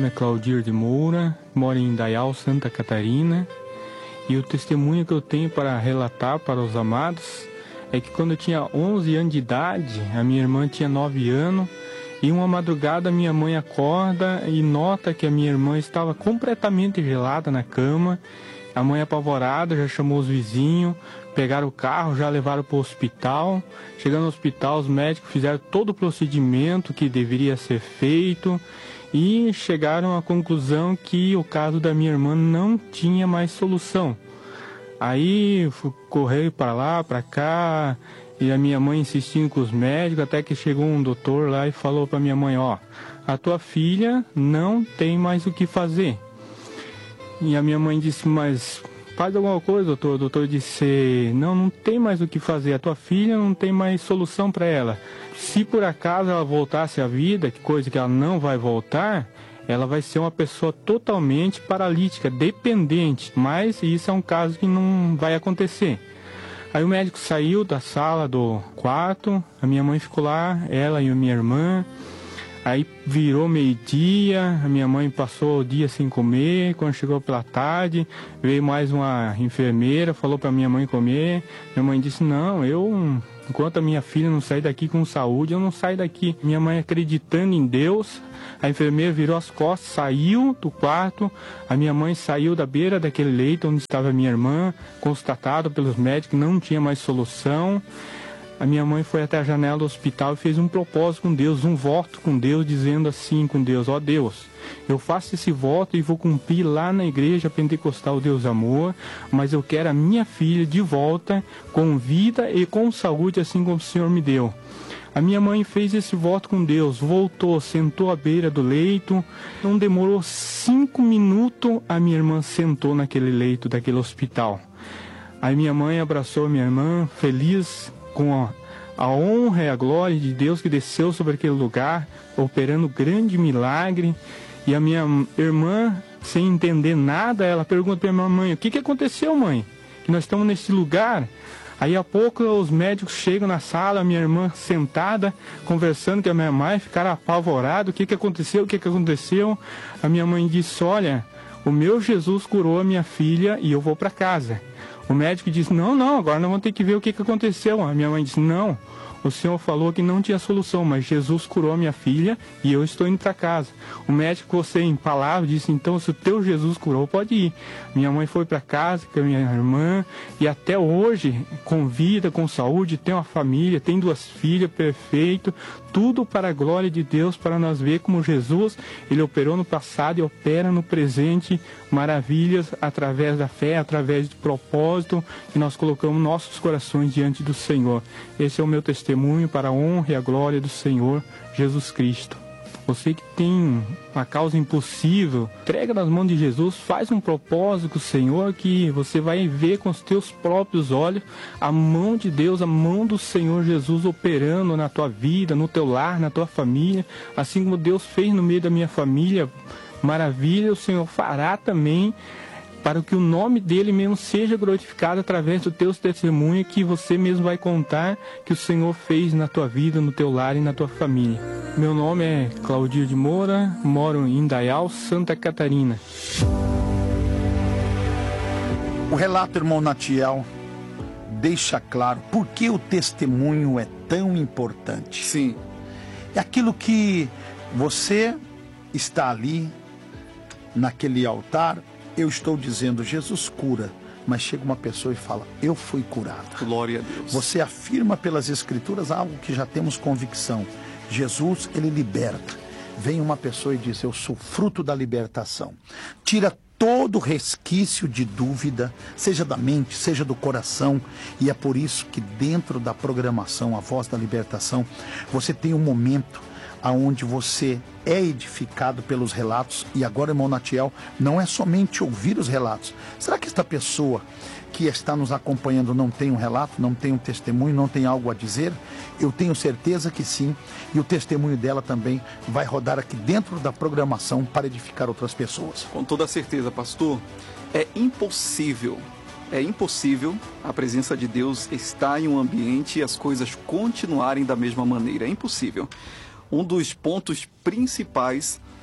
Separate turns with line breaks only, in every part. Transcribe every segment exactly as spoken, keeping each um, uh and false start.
nome é Claudir de Moura, moro em Indaial, Santa Catarina. E o testemunho que eu tenho para relatar para os amados é que quando eu tinha onze anos de idade, a minha irmã tinha nove anos, e uma madrugada minha mãe acorda e nota que a minha irmã estava completamente gelada na cama. A mãe apavorada já chamou os vizinhos, pegaram o carro, já levaram para o hospital. Chegando no hospital, os médicos fizeram todo o procedimento que deveria ser feito e chegaram à conclusão que o caso da minha irmã não tinha mais solução. Aí corri para lá, para cá, e a minha mãe insistindo com os médicos, até que chegou um doutor lá e falou para minha mãe, ó, a tua filha não tem mais o que fazer. E a minha mãe disse, mas faz alguma coisa, doutor. O doutor disse, não, não tem mais o que fazer, a tua filha não tem mais solução para ela. Se por acaso ela voltasse à vida, que coisa que ela não vai voltar, ela vai ser uma pessoa totalmente paralítica, dependente, mas isso é um caso que não vai acontecer. Aí o médico saiu da sala do quarto, a minha mãe ficou lá, ela e a minha irmã. Aí virou meio-dia, a minha mãe passou o dia sem comer. Quando chegou pela tarde, veio mais uma enfermeira, falou para minha mãe comer. Minha mãe disse, não, eu, enquanto a minha filha não sair daqui com saúde, eu não saio daqui. Minha mãe acreditando em Deus, a enfermeira virou as costas, saiu do quarto. A minha mãe saiu da beira daquele leito onde estava a minha irmã, constatado pelos médicos que não tinha mais solução. A minha mãe foi até a janela do hospital e fez um propósito com Deus, um voto com Deus, dizendo assim com Deus, ó Deus, eu faço esse voto e vou cumprir lá na igreja pentecostal Deus Amor, mas eu quero a minha filha de volta, com vida e com saúde, assim como o Senhor me deu. A minha mãe fez esse voto com Deus, voltou, sentou à beira do leito, não demorou cinco minutos, a minha irmã sentou naquele leito daquele hospital. Aí minha mãe abraçou a minha irmã, feliz, com a, a honra e a glória de Deus que desceu sobre aquele lugar, operando grande milagre. E a minha irmã, sem entender nada, ela pergunta para a minha mãe, o que, que aconteceu, mãe? Que nós estamos nesse lugar? Aí a pouco os médicos chegam na sala, a minha irmã sentada, conversando com a minha mãe, ficaram apavorados, o que, que aconteceu, o que, que aconteceu? A minha mãe disse, olha, o meu Jesus curou a minha filha e eu vou para casa. O médico disse, não, não, agora nós vamos ter que ver o que, que aconteceu. A minha mãe disse, não, o senhor falou que não tinha solução, mas Jesus curou a minha filha e eu estou indo para casa. O médico, sem palavras, disse, então se o teu Jesus curou, pode ir. Minha mãe foi para casa com a minha irmã e até hoje, com vida, com saúde, tem uma família, tem duas filhas, perfeito, tudo para a glória de Deus, para nós ver como Jesus, ele operou no passado e opera no presente, maravilhas através da fé, através do propósito que nós colocamos nossos corações diante do Senhor. Esse é o meu testemunho para a honra e a glória do Senhor Jesus Cristo. Você que tem uma causa impossível, entrega nas mãos de Jesus, faz um propósito com o Senhor que você vai ver com os teus próprios olhos a mão de Deus, a mão do Senhor Jesus operando na tua vida, no teu lar, na tua família, assim como Deus fez no meio da minha família. Maravilha, o Senhor fará também, para que o nome dele mesmo seja glorificado através do teu testemunho que você mesmo vai contar que o Senhor fez na tua vida, no teu lar e na tua família. Meu nome é Claudir de Moura, moro em Indaial, Santa Catarina.
O relato, irmão Natiel, deixa claro por que o testemunho é tão importante.
Sim.
É aquilo que você está ali, naquele altar, eu estou dizendo, Jesus cura, mas chega uma pessoa e fala, eu fui curado.
Glória a Deus.
Você afirma pelas Escrituras algo que já temos convicção. Jesus, ele liberta. Vem uma pessoa e diz, eu sou fruto da libertação. Tira todo resquício de dúvida, seja da mente, seja do coração, e é por isso que dentro da programação, a Voz da Libertação, você tem um momento aonde você é edificado pelos relatos. E agora, irmão Natiel, não é somente ouvir os relatos. Será que esta pessoa que está nos acompanhando não tem um relato, não tem um testemunho, não tem algo a dizer? Eu tenho certeza que sim, e o testemunho dela também vai rodar aqui dentro da programação para edificar outras pessoas.
Com toda certeza, pastor. É impossível, é impossível a presença de Deus estar em um ambiente e as coisas continuarem da mesma maneira. É impossível. Um dos pontos principais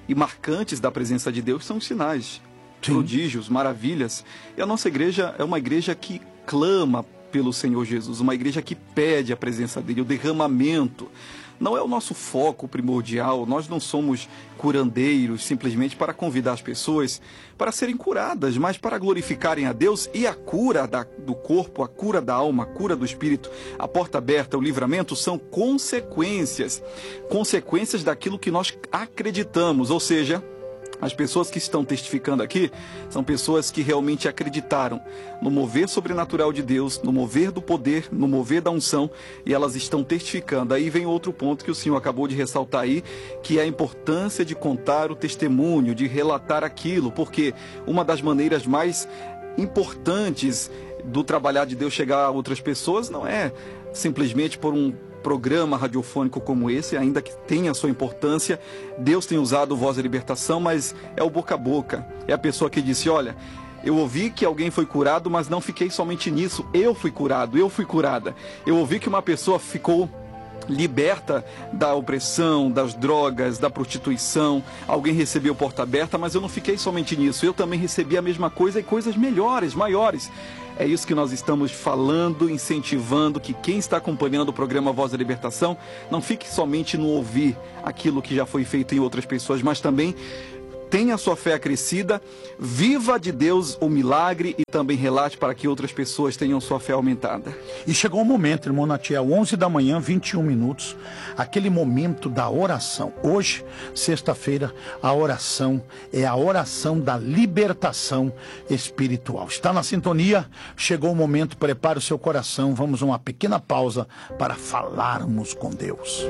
e marcantes da presença de Deus são os sinais,
Sim.
prodígios, maravilhas. E a nossa igreja é uma igreja que clama pelo Senhor Jesus, uma igreja que pede a presença dele, o derramamento. Não é o nosso foco primordial, nós não somos curandeiros simplesmente para convidar as pessoas para serem curadas, mas para glorificarem a Deus. E a cura da, do corpo, a cura da alma, a cura do espírito, a porta aberta, o livramento são consequências, consequências daquilo que nós acreditamos, ou seja, as pessoas que estão testificando aqui são pessoas que realmente acreditaram no mover sobrenatural de Deus, no mover do poder, no mover da unção, e elas estão testificando. Aí vem outro ponto que o senhor acabou de ressaltar aí, que é a importância de contar o testemunho, de relatar aquilo, porque uma das maneiras mais importantes do trabalhar de Deus chegar a outras pessoas não é simplesmente por um programa radiofônico como esse, ainda que tenha sua importância. Deus tem usado o Voz da Libertação, mas é o boca a boca. É a pessoa que disse, olha, eu ouvi que alguém foi curado, mas não fiquei somente nisso. Eu fui curado, eu fui curada. Eu ouvi que uma pessoa ficou liberta da opressão, das drogas, da prostituição. Alguém recebeu porta aberta, mas eu não fiquei somente nisso. Eu também recebi a mesma coisa e coisas melhores, maiores. É isso que nós estamos falando, incentivando que quem está acompanhando o programa Voz da Libertação não fique somente no ouvir aquilo que já foi feito em outras pessoas, mas também tenha a sua fé acrescida, viva de Deus o milagre e também relate para que outras pessoas tenham sua fé aumentada.
E chegou o momento, irmão Natiel, onze da manhã, vinte e um minutos, aquele momento da oração. Hoje, sexta-feira, a oração é a oração da libertação espiritual. Está na sintonia? Chegou o momento, prepare o seu coração, vamos a uma pequena pausa para falarmos com Deus.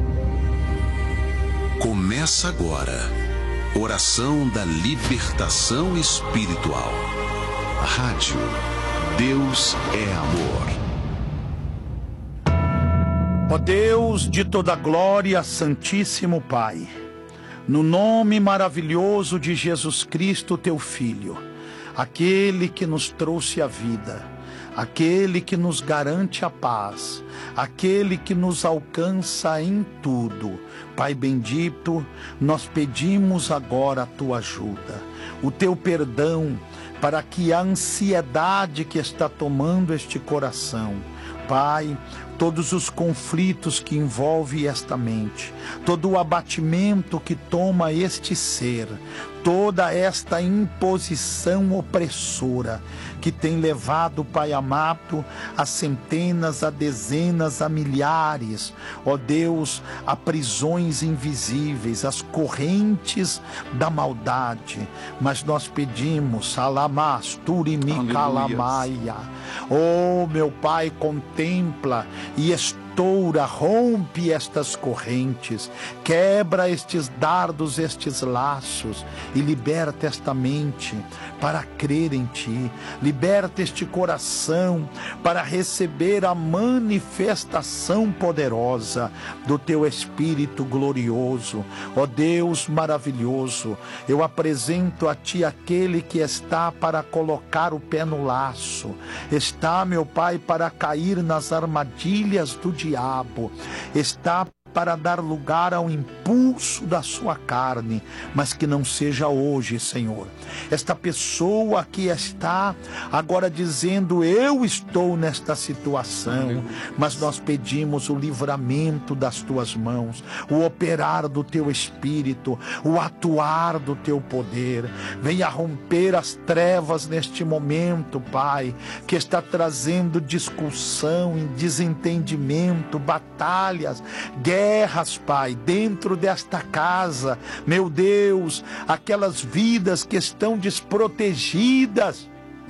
Começa agora. Oração da Libertação Espiritual. Rádio Deus é Amor.
Ó Deus de toda glória, Santíssimo Pai, no nome maravilhoso de Jesus Cristo, teu Filho, aquele que nos trouxe a vida, aquele que nos garante a paz, aquele que nos alcança em tudo. Pai bendito, nós pedimos agora a tua ajuda, o teu perdão, para que a ansiedade que está tomando este coração, Pai, todos os conflitos que envolvem esta mente, todo o abatimento que toma este ser, toda esta imposição opressora que tem levado, Pai amado, a centenas, a dezenas, a milhares, ó Deus, a prisões invisíveis, as correntes da maldade. Mas nós pedimos, Salamas, Turimi, Calamaia, oh meu Pai, contempla e estoura, rompe estas correntes, quebra estes dardos, estes laços e liberta esta mente para crer em Ti, liberta este coração para receber a manifestação poderosa do Teu Espírito glorioso. Ó Deus maravilhoso, eu apresento a Ti aquele que está para colocar o pé no laço, está, meu Pai, para cair nas armadilhas do diabo, está para dar lugar ao impulso da sua carne, mas que não seja hoje, Senhor. Esta pessoa que está agora dizendo, eu estou nesta situação, mas nós pedimos o livramento das tuas mãos, o operar do teu Espírito, o atuar do teu poder. Venha romper as trevas neste momento, Pai, que está trazendo discussão, desentendimento, batalhas, guerras, Guerras, Pai, dentro desta casa, meu Deus, aquelas vidas que estão desprotegidas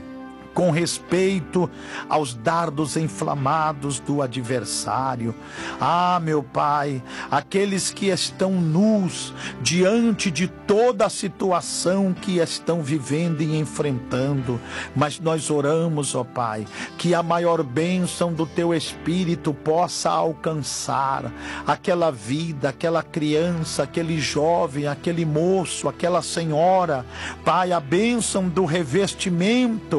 com respeito aos dardos inflamados do adversário. Ah, meu Pai, aqueles que estão nus diante de toda a situação que estão vivendo e enfrentando, mas nós oramos, ó Pai, que a maior bênção do Teu Espírito possa alcançar aquela vida, aquela criança, aquele jovem, aquele moço, aquela senhora, Pai, a bênção do revestimento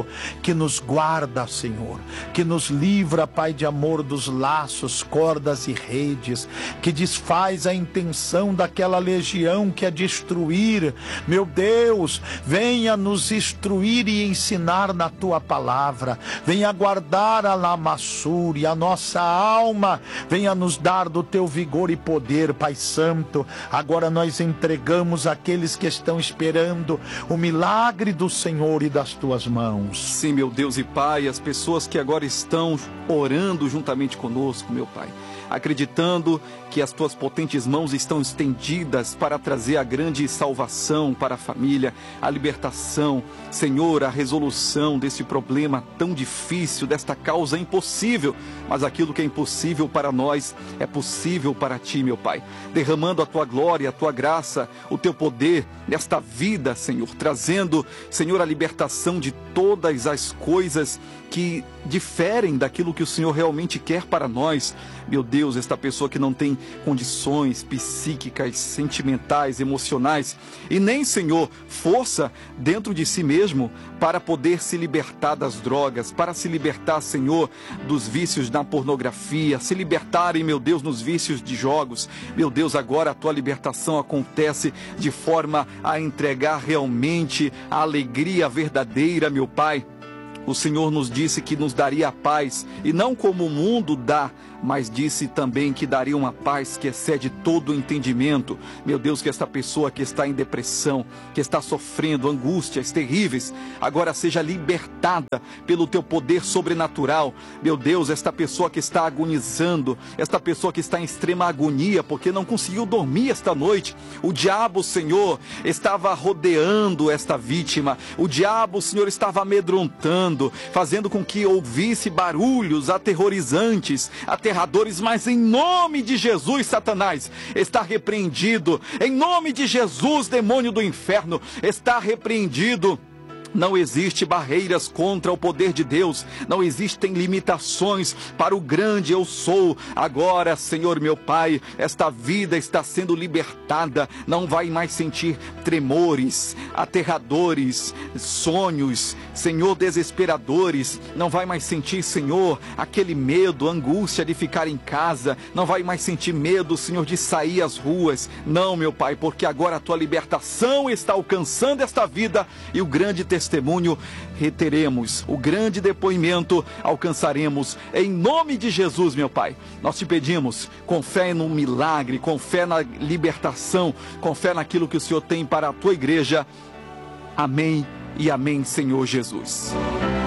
que nos guarda, Senhor, que nos livra, Pai de amor, dos laços, cordas e redes, que desfaz a intenção daquela legião que é destruir. Meu Deus, venha nos instruir e ensinar na Tua palavra, venha guardar a lamaçúria, a nossa alma, venha nos dar do Teu vigor e poder, Pai Santo. Agora nós entregamos aqueles que estão esperando o milagre do Senhor e das Tuas mãos.
Sim, meu Deus e Pai, as pessoas que agora estão orando juntamente conosco, meu Pai, acreditando que as Tuas potentes mãos estão estendidas para trazer a grande salvação para a família, a libertação, Senhor, a resolução desse problema tão difícil, desta causa impossível, mas aquilo que é impossível para nós é possível para Ti, meu Pai, derramando a Tua glória, a Tua graça, o Teu poder nesta vida, Senhor, trazendo, Senhor, a libertação de todas as coisas que diferem daquilo que o Senhor realmente quer para nós. Meu Deus, esta pessoa que não tem condições psíquicas, sentimentais, emocionais e nem, Senhor, força dentro de si mesmo para poder se libertar das drogas, para se libertar, Senhor, dos vícios na pornografia, se libertarem, meu Deus, nos vícios de jogos. Meu Deus, agora a Tua libertação acontece de forma a entregar realmente a alegria verdadeira, meu Pai. O Senhor nos disse que nos daria a paz, e não como o mundo dá, mas disse também que daria uma paz que excede todo o entendimento. Meu Deus, que esta pessoa que está em depressão, que está sofrendo angústias terríveis, agora seja libertada pelo Teu poder sobrenatural. Meu Deus, esta pessoa que está agonizando, esta pessoa que está em extrema agonia, porque não conseguiu dormir esta noite. O diabo, Senhor, estava rodeando esta vítima. O diabo, Senhor, estava amedrontando, fazendo com que ouvisse barulhos aterrorizantes, aterradores, mas em nome de Jesus, Satanás, está repreendido. Em nome de Jesus, demônio do inferno, está repreendido. Não existe barreiras contra o poder de Deus, não existem limitações para o grande eu sou. Agora, Senhor meu Pai, esta vida está sendo libertada, não vai mais sentir tremores, aterradores, sonhos, Senhor, desesperadores, não vai mais sentir, Senhor, aquele medo, angústia de ficar em casa, não vai mais sentir medo, Senhor, de sair às ruas. Não, meu Pai, porque agora a Tua libertação está alcançando esta vida e o grande testemunho testemunho reteremos, o grande depoimento alcançaremos, em nome de Jesus, meu Pai. Nós te pedimos, com fé no milagre, com fé na libertação, com fé naquilo que o Senhor tem para a Tua igreja. Amém e amém, Senhor Jesus.